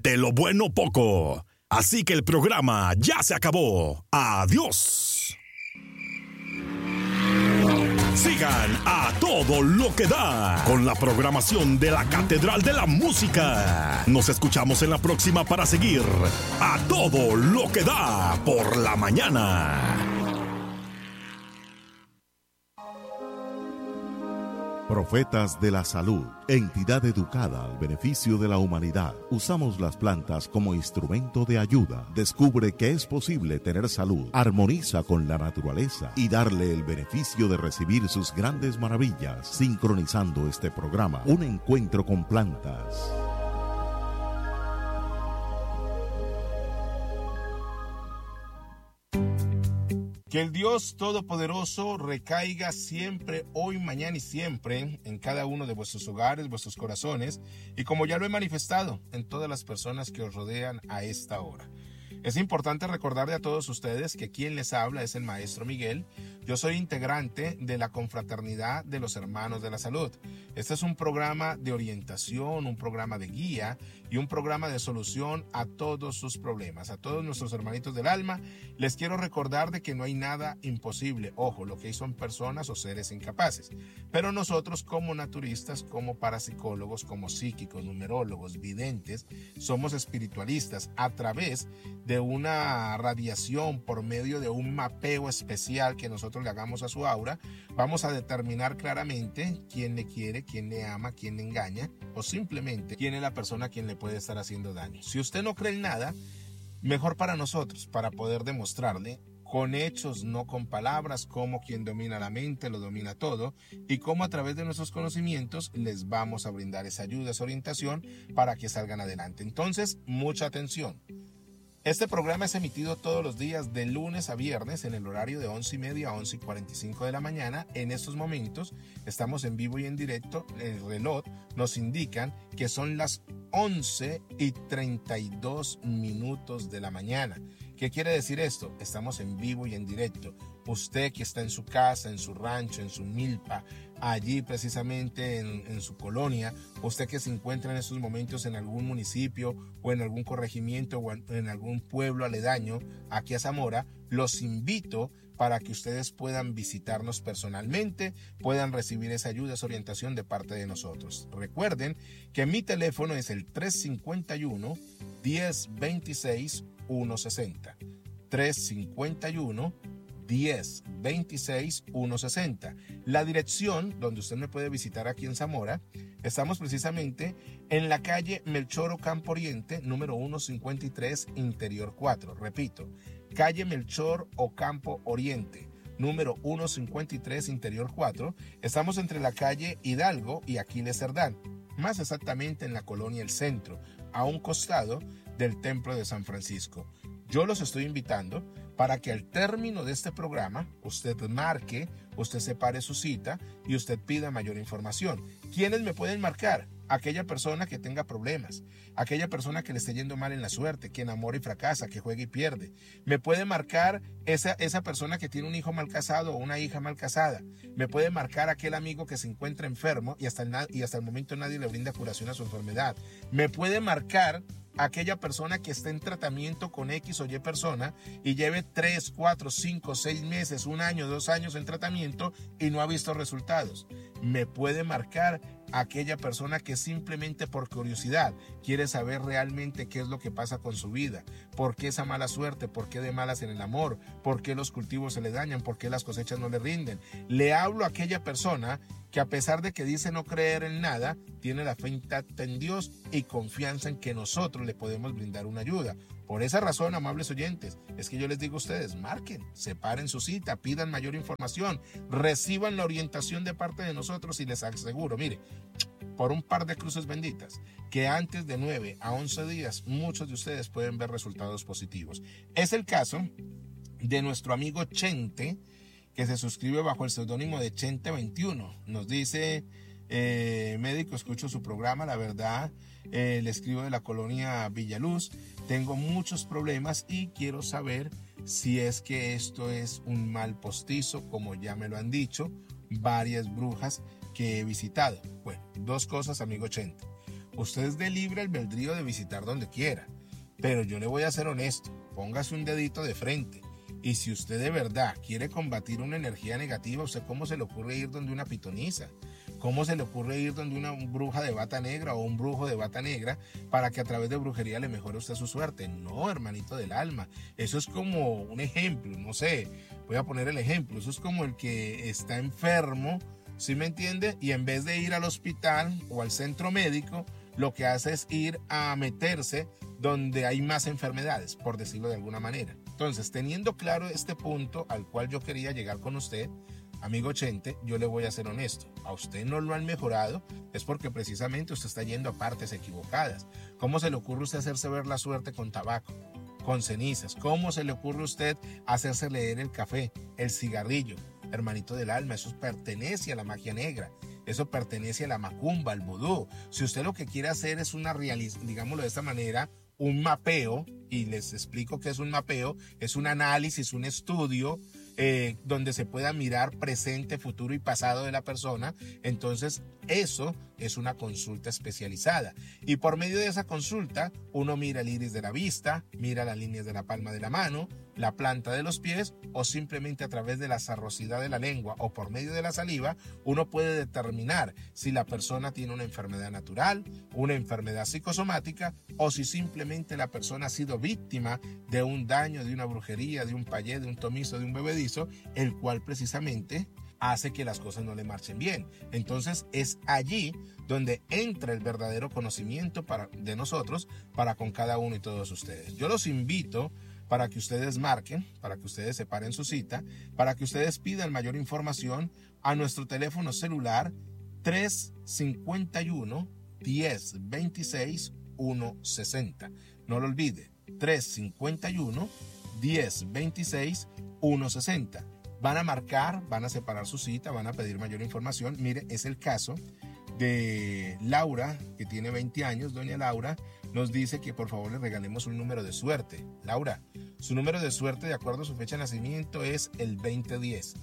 De lo bueno poco. Así que el programa ya se acabó. Adiós. Sigan a todo lo que da con la programación de la Catedral de la Música. Nos escuchamos en la próxima para seguir a todo lo que da por la mañana. Profetas de la Salud, entidad educada al beneficio de la humanidad. Usamos las plantas como instrumento de ayuda. Descubre que es posible tener salud, armoniza con la naturaleza y darle el beneficio de recibir sus grandes maravillas. Sincronizando este programa, un encuentro con plantas. Que el Dios Todopoderoso recaiga siempre, hoy, mañana y siempre en cada uno de vuestros hogares, vuestros corazones, y como ya lo he manifestado, en todas las personas que os rodean a esta hora. Es importante recordarle a todos ustedes que quien les habla es el Maestro Miguel. Yo soy integrante de la Confraternidad de los Hermanos de la Salud. Este es un programa de orientación, un programa de guía y un programa de solución a todos sus problemas. A todos nuestros hermanitos del alma, les quiero recordar de que no hay nada imposible. Ojo, lo que hay son personas o seres incapaces. Pero nosotros como naturistas, como parapsicólogos, como psíquicos, numerólogos, videntes, somos espiritualistas a través de una radiación por medio de un mapeo especial que nosotros le hagamos a su aura. Vamos a determinar claramente quién le quiere, quién le ama, quién le engaña o simplemente quién es la persona a quien le puede estar haciendo daño. Si usted no cree en nada, mejor para nosotros, para poder demostrarle con hechos, no con palabras, cómo quien domina la mente lo domina todo y cómo a través de nuestros conocimientos les vamos a brindar esa ayuda, esa orientación para que salgan adelante. Entonces, mucha atención. Este programa es emitido todos los días de lunes a viernes en el horario de 11:30 a 11:45 de la mañana. En estos momentos estamos en vivo y en directo. El reloj nos indican que son las 11:32 de la mañana. ¿Qué quiere decir esto? Estamos en vivo y en directo. Usted que está en su casa, en su rancho, en su milpa, allí precisamente en su colonia, usted que se encuentra en estos momentos en algún municipio o en algún corregimiento o en algún pueblo aledaño aquí a Zamora, los invito para que ustedes puedan visitarnos personalmente, puedan recibir esa ayuda, esa orientación de parte de nosotros. Recuerden que mi teléfono es el 351-1026-160. 351-1026-160. La dirección donde usted me puede visitar aquí en Zamora, estamos precisamente en la calle Melchor Ocampo Oriente, número 153, Interior 4. Repito, calle Melchor Ocampo Oriente, número 153, Interior 4. Estamos entre la calle Hidalgo y Aquiles Cerdán, más exactamente en la colonia El Centro, a un costado del Templo de San Francisco. Yo los estoy invitando para que al término de este programa usted marque, usted separe su cita y usted pida mayor información. ¿Quiénes me pueden marcar? Aquella persona que tenga problemas, aquella persona que le esté yendo mal en la suerte, que enamora y fracasa, que juega y pierde. Me puede marcar esa persona que tiene un hijo mal casado o una hija mal casada. Me puede marcar aquel amigo que se encuentra enfermo y hasta el momento nadie le brinda curación a su enfermedad. Me puede marcar aquella persona que está en tratamiento con X o Y persona y lleve 3, 4, 5, 6 meses, 1 año, 2 años en tratamiento y no ha visto resultados. Me puede marcar aquella persona que simplemente por curiosidad quiere saber realmente qué es lo que pasa con su vida, por qué esa mala suerte, por qué de malas en el amor, por qué los cultivos se le dañan, por qué las cosechas no le rinden. Le hablo a aquella persona que a pesar de que dice no creer en nada, tiene la fe intacta en Dios y confianza en que nosotros le podemos brindar una ayuda. Por esa razón, amables oyentes, es que yo les digo a ustedes, marquen, separen su cita, pidan mayor información, reciban la orientación de parte de nosotros y les aseguro, mire, por un par de cruces benditas, que antes de 9 a 11 días muchos de ustedes pueden ver resultados positivos. Es el caso de nuestro amigo Chente, que se suscribe bajo el seudónimo de Chente21. Nos dice, médico, escucho su programa, la verdad, le escribo de la colonia Villaluz, tengo muchos problemas y quiero saber si es que esto es un mal postizo, como ya me lo han dicho varias brujas que he visitado. Bueno, 2 cosas, amigo Chente. Usted es de libre albedrío de visitar donde quiera. Pero yo le voy a ser honesto, póngase un dedito de frente. Y si usted de verdad quiere combatir una energía negativa, ¿usted cómo se le ocurre ir donde una pitonisa? ¿Cómo se le ocurre ir donde una bruja de bata negra o un brujo de bata negra para que a través de brujería le mejore usted su suerte? No, hermanito del alma. Eso es como un ejemplo, no sé, voy a poner el ejemplo. Eso es como el que está enfermo, ¿sí me entiende? Y en vez de ir al hospital o al centro médico, lo que hace es ir a meterse donde hay más enfermedades, por decirlo de alguna manera. Entonces, teniendo claro este punto al cual yo quería llegar con usted, amigo Chente, yo le voy a ser honesto. A usted no lo han mejorado, es porque precisamente usted está yendo a partes equivocadas. ¿Cómo se le ocurre a usted hacerse ver la suerte con tabaco, con cenizas? ¿Cómo se le ocurre a usted hacerse leer el café, el cigarrillo? Hermanito del alma, eso pertenece a la magia negra. Eso pertenece a la macumba, al vudú. Si usted lo que quiere hacer es digámoslo de esta manera, un mapeo, y les explico qué es un mapeo, es un análisis, un estudio donde se pueda mirar presente, futuro y pasado de la persona. Entonces eso es una consulta especializada, y por medio de esa consulta uno mira el iris de la vista, mira las líneas de la palma de la mano, la planta de los pies, o simplemente a través de la sarrosidad de la lengua o por medio de la saliva uno puede determinar si la persona tiene una enfermedad natural, una enfermedad psicosomática, o si simplemente la persona ha sido víctima de un daño, de una brujería, de un payé, de un tomizo, de un bebedizo, el cual precisamente hace que las cosas no le marchen bien. Entonces es allí donde entra el verdadero conocimiento de nosotros para con cada uno y todos ustedes. Yo los invito para que ustedes marquen, para que ustedes separen su cita, para que ustedes pidan mayor información a nuestro teléfono celular 351 1026 160. No lo olvide, 351 1026 160. Van a marcar, van a separar su cita, van a pedir mayor información. Mire, es el caso de Laura, que tiene 20 años. Doña Laura nos dice que por favor le regalemos un número de suerte. Laura, su número de suerte de acuerdo a su fecha de nacimiento es el 2010.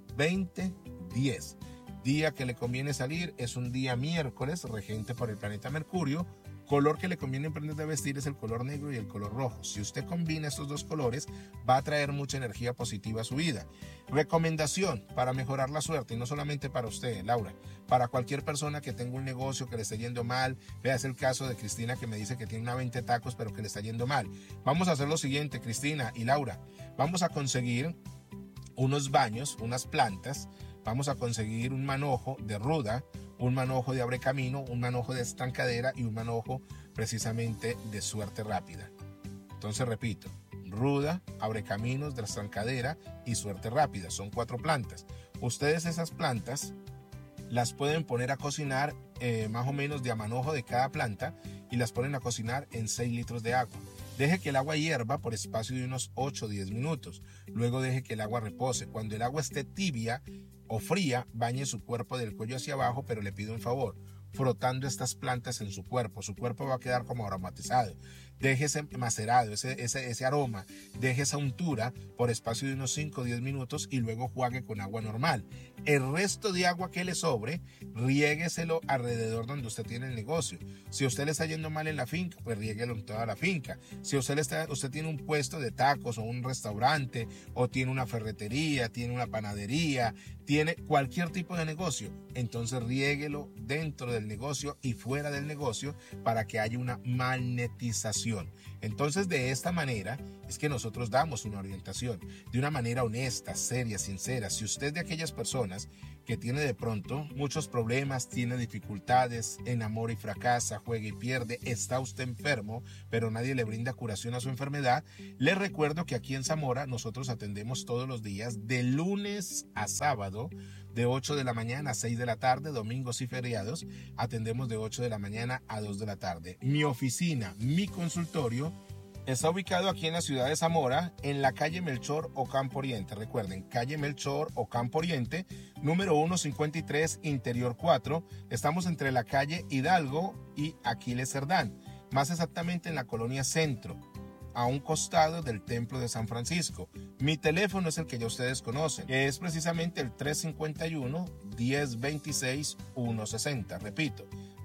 2010. Día que le conviene salir es un día miércoles, regente por el planeta Mercurio. Color que le conviene prender de vestir es el color negro y el color rojo. Si usted combina estos dos colores, va a traer mucha energía positiva a su vida. Recomendación para mejorar la suerte, y no solamente para usted, Laura, para cualquier persona que tenga un negocio que le esté yendo mal. Vea, es el caso de Cristina, que me dice que tiene una 20 tacos pero que le está yendo mal. Vamos a hacer lo siguiente, Cristina y Laura. Vamos a conseguir unos baños, unas plantas. Vamos a conseguir un manojo de ruda, un manojo de abre camino, un manojo de estancadera y un manojo precisamente de suerte rápida. Entonces repito, ruda, abre caminos, de estancadera y suerte rápida. Son 4 plantas. Ustedes esas plantas las pueden poner a cocinar más o menos de a manojo de cada planta, y las ponen a cocinar en 6 litros de agua. Deje que el agua hierva por espacio de unos 8 o 10 minutos. Luego deje que el agua repose. Cuando el agua esté tibia o fría, bañe su cuerpo del cuello hacia abajo, pero le pido un favor, frotando estas plantas en su cuerpo. Su cuerpo va a quedar como aromatizado. Deje ese macerado, ese aroma, deje esa untura por espacio de unos 5 o 10 minutos y luego juegue con agua normal. El resto de agua que le sobre, riégueselo alrededor donde usted tiene el negocio. Si a usted le está yendo mal en la finca, pues riéguelo en toda la finca. Si usted tiene un puesto de tacos o un restaurante, o tiene una ferretería, tiene una panadería, tiene cualquier tipo de negocio, entonces riéguelo dentro del negocio y fuera del negocio para que haya una magnetización. Entonces, de esta manera es que nosotros damos una orientación de una manera honesta, seria, sincera. Si usted es de aquellas personas que tiene de pronto muchos problemas, tiene dificultades, enamora y fracasa, juega y pierde, está usted enfermo, pero nadie le brinda curación a su enfermedad, le recuerdo que aquí en Zamora nosotros atendemos todos los días de lunes a sábado, de 8 de la mañana a 6 de la tarde, domingos y feriados, atendemos de 8 de la mañana a 2 de la tarde. Mi oficina, mi consultorio, está ubicado aquí en la ciudad de Zamora, en la calle Melchor Ocampo Oriente. Recuerden, calle Melchor Ocampo Oriente, número 153, interior 4. Estamos entre la calle Hidalgo y Aquiles Cerdán, más exactamente en la colonia Centro, a un costado del Templo de San Francisco. Mi teléfono es el que ya ustedes conocen, que es precisamente el 351 1026 160. Repito,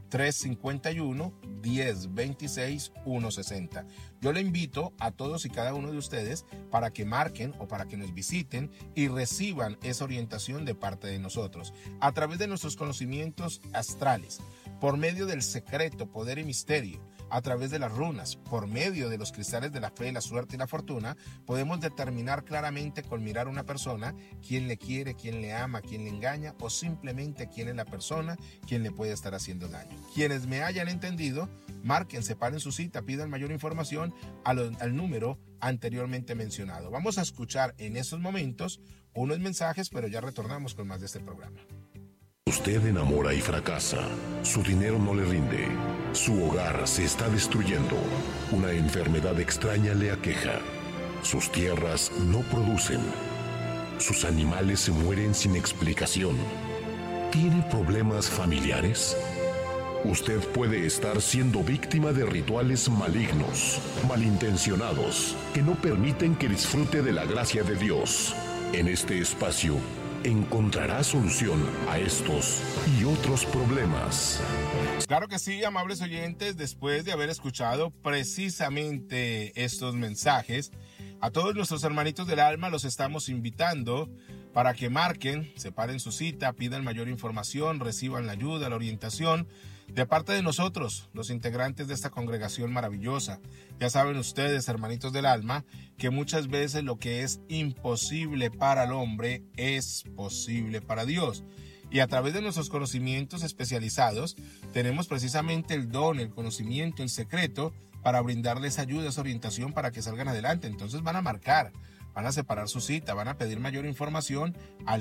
351-1026-160. Yo le invito a todos y cada uno de ustedes para que marquen o para que nos visiten y reciban esa orientación de parte de nosotros a través de nuestros conocimientos astrales, por medio del secreto, poder y misterio, a través de las runas, por medio de los cristales de la fe, la suerte y la fortuna. Podemos determinar claramente con mirar a una persona quién le quiere, quién le ama, quién le engaña o simplemente quién es la persona quien le puede estar haciendo daño. Quienes me hayan entendido, marquen, separen su cita, pidan mayor información al número anteriormente mencionado. Vamos a escuchar en estos momentos unos mensajes, pero ya retornamos con más de este programa. Usted enamora y fracasa, su dinero no le rinde, su hogar se está destruyendo, una enfermedad extraña le aqueja, sus tierras no producen, sus animales se mueren sin explicación. ¿Tiene problemas familiares? Usted puede estar siendo víctima de rituales malignos, malintencionados, que no permiten que disfrute de la gracia de Dios. En este espacio encontrará solución a estos y otros problemas. Claro que sí, amables oyentes, después de haber escuchado precisamente estos mensajes, a todos nuestros hermanitos del alma los estamos invitando para que marquen, separen su cita, pidan mayor información, reciban la ayuda, la orientación de parte de nosotros, los integrantes de esta congregación maravillosa. Ya saben ustedes, hermanitos del alma, que muchas veces lo que es imposible para el hombre es posible para Dios. Y a través de nuestros conocimientos especializados, tenemos precisamente el don, el conocimiento, el secreto para brindarles ayuda, esa orientación para que salgan adelante. Entonces van a marcar, van a separar su cita, van a pedir mayor información al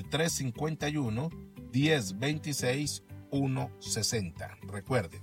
351-1026-160. Recuerden,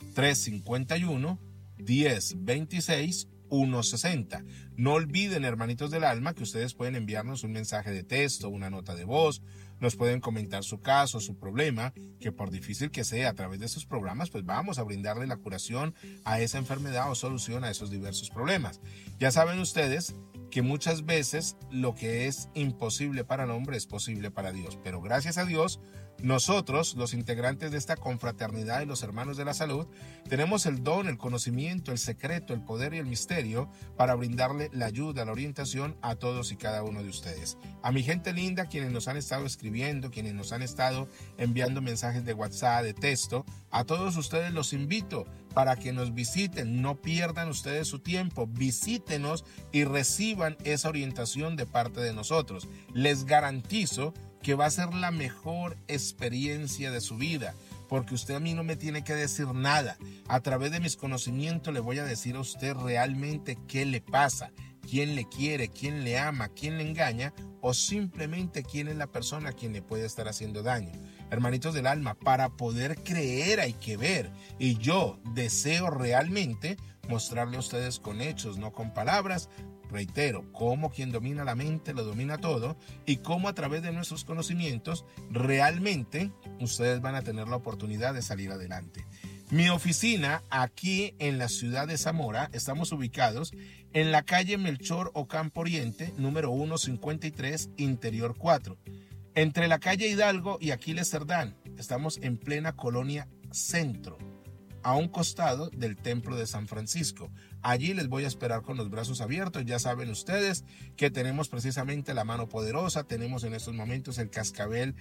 351-1026-160. No olviden, hermanitos del alma, que ustedes pueden enviarnos un mensaje de texto, una nota de voz, nos pueden comentar su caso, su problema, que por difícil que sea, a través de estos programas, pues vamos a brindarle la curación a esa enfermedad o solución a esos diversos problemas. Ya saben ustedes que muchas veces lo que es imposible para el hombre es posible para Dios, pero gracias a Dios, nosotros, los integrantes de esta confraternidad y los hermanos de la salud, tenemos el don, el conocimiento, el secreto, el poder y el misterio para brindarle la ayuda, la orientación a todos y cada uno de ustedes. A mi gente linda, quienes nos han estado escribiendo, quienes nos han estado enviando mensajes de WhatsApp, de texto, a todos ustedes los invito para que nos visiten, no pierdan ustedes su tiempo, visítenos y reciban esa orientación de parte de nosotros. Les garantizo que va a ser la mejor experiencia de su vida, porque usted a mí no me tiene que decir nada. A través de mis conocimientos le voy a decir a usted realmente qué le pasa, quién le quiere, quién le ama, quién le engaña o simplemente quién es la persona a quien le puede estar haciendo daño. Hermanitos del alma, para poder creer hay que ver, y yo deseo realmente mostrarle a ustedes con hechos, no con palabras. Reitero, cómo quien domina la mente lo domina todo y cómo a través de nuestros conocimientos realmente ustedes van a tener la oportunidad de salir adelante. Mi oficina aquí en la ciudad de Zamora, estamos ubicados en la calle Melchor Ocampo Oriente, número 153, Interior 4. Entre la calle Hidalgo y Aquiles Cerdán, estamos en plena colonia Centro, a un costado del Templo de San Francisco. Allí les voy a esperar con los brazos abiertos. Ya saben ustedes que tenemos precisamente la mano poderosa. Tenemos en estos momentos el cascabel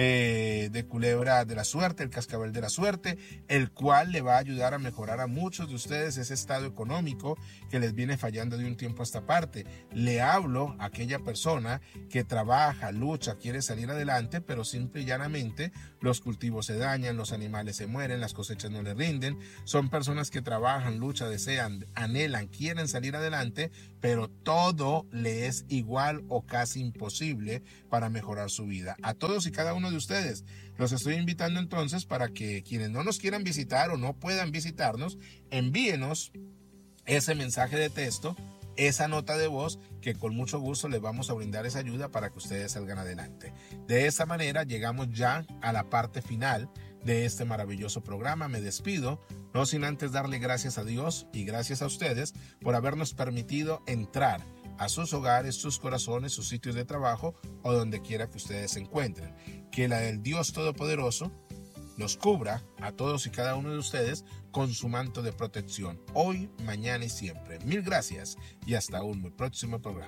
de culebra de la suerte, el cascabel de la suerte, el cual le va a ayudar a mejorar a muchos de ustedes ese estado económico que les viene fallando de un tiempo a esta parte. Le hablo a aquella persona que trabaja, lucha, quiere salir adelante, pero simple y llanamente los cultivos se dañan, los animales se mueren, las cosechas no le rinden. Son personas que trabajan, luchan, desean, anhelan, quieren salir adelante, pero todo le es igual o casi imposible para mejorar su vida. A todos y cada uno de ustedes los estoy invitando entonces para que quienes no nos quieran visitar o no puedan visitarnos, envíenos ese mensaje de texto, esa nota de voz, que con mucho gusto les vamos a brindar esa ayuda para que ustedes salgan adelante. De esa manera llegamos ya a la parte final de este maravilloso programa. Me despido, no sin antes darle gracias a Dios y gracias a ustedes por habernos permitido entrar a sus hogares, sus corazones, sus sitios de trabajo o donde quiera que ustedes se encuentren. Que el Dios Todopoderoso nos cubra a todos y cada uno de ustedes con su manto de protección, hoy, mañana y siempre. Mil gracias y hasta un muy próximo programa.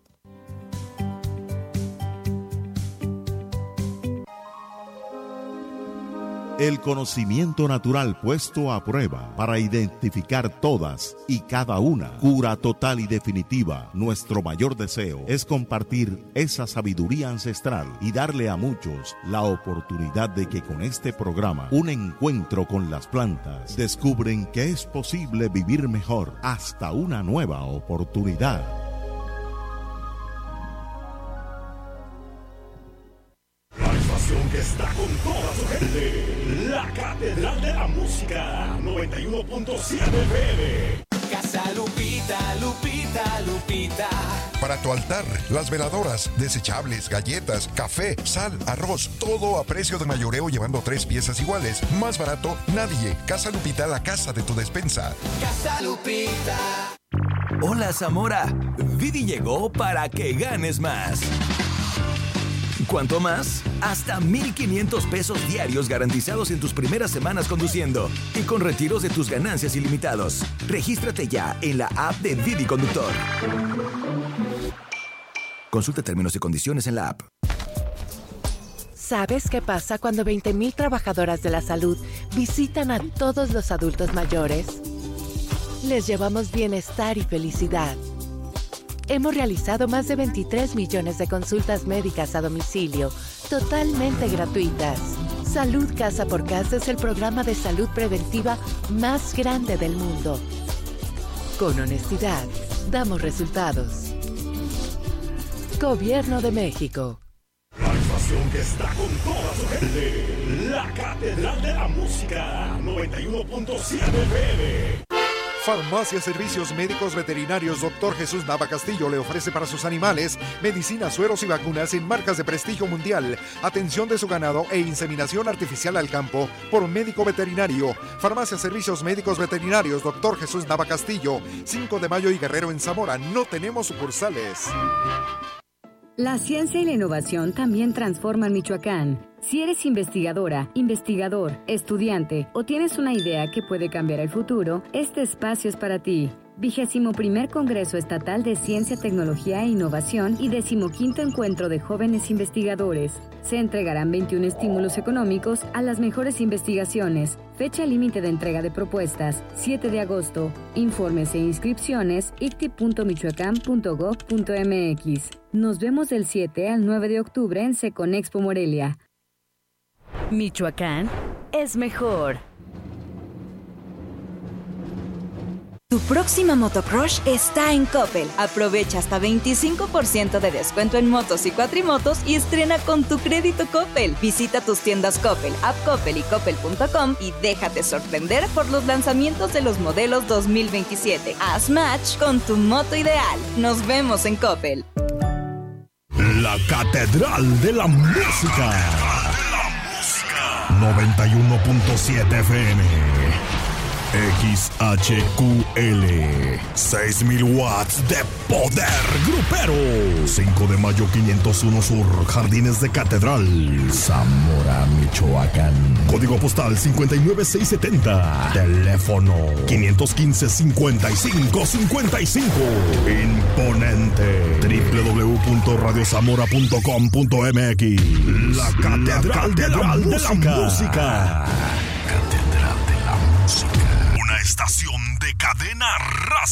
El conocimiento natural puesto a prueba para identificar todas y cada una. Cura total y definitiva. Nuestro mayor deseo es compartir esa sabiduría ancestral y darle a muchos la oportunidad de que con este programa, un encuentro con las plantas, descubren que es posible vivir mejor hasta una nueva oportunidad. Que está con toda su gente, la Catedral de la Música, 91.7 FM. Casa Lupita, Lupita, Lupita. Para tu altar, las veladoras, desechables, galletas, café, sal, arroz, todo a precio de mayoreo llevando 3 piezas iguales. Más barato, nadie. Casa Lupita, la casa de tu despensa. Casa Lupita. Hola Zamora, Vidi llegó para que ganes más. ¿Cuánto más? Hasta 1,500 pesos diarios garantizados en tus primeras semanas conduciendo y con retiros de tus ganancias ilimitados. Regístrate ya en la app de Didi Conductor. Consulta términos y condiciones en la app. ¿Sabes qué pasa cuando 20,000 trabajadoras de la salud visitan a todos los adultos mayores? Les llevamos bienestar y felicidad. Hemos realizado más de 23 millones de consultas médicas a domicilio, totalmente gratuitas. Salud Casa por Casa es el programa de salud preventiva más grande del mundo. Con honestidad, damos resultados. Gobierno de México. La estación que está con toda su gente, la Catedral de la Música, 91.7 FM. Farmacia Servicios Médicos Veterinarios Dr. Jesús Nava Castillo le ofrece para sus animales medicinas, sueros y vacunas en marcas de prestigio mundial, atención de su ganado e inseminación artificial al campo por médico veterinario. Farmacia Servicios Médicos Veterinarios Dr. Jesús Nava Castillo, 5 de Mayo y Guerrero en Zamora. No tenemos sucursales. La ciencia y la innovación también transforman Michoacán. Si eres investigadora, investigador, estudiante o tienes una idea que puede cambiar el futuro, este espacio es para ti. 21º Congreso Estatal de Ciencia, Tecnología e Innovación y 15º Encuentro de Jóvenes Investigadores. Se entregarán 21 estímulos económicos a las mejores investigaciones. Fecha límite de entrega de propuestas, 7 de agosto. Informes e inscripciones, icti.michoacán.gov.mx. Nos vemos del 7 al 9 de octubre en Seconexpo Morelia. Michoacán es mejor. Tu próxima motocross está en Coppel. Aprovecha hasta 25% de descuento en motos y cuatrimotos y estrena con tu crédito Coppel. Visita tus tiendas Coppel, App Coppel y Coppel.com y déjate sorprender por los lanzamientos de los modelos 2027. Haz match con tu moto ideal. Nos vemos en Coppel. La Catedral de la Música. 91.7 FM. XHQL 6,000 watts de poder grupero. 5 de Mayo 501 Sur, Jardines de Catedral, Zamora, Michoacán. Código postal 59670. Teléfono 515-5555. Imponente. www.radiozamora.com.mx. La Catedral de la Música. Catedral de la Música. Una estación de Cadena Raza.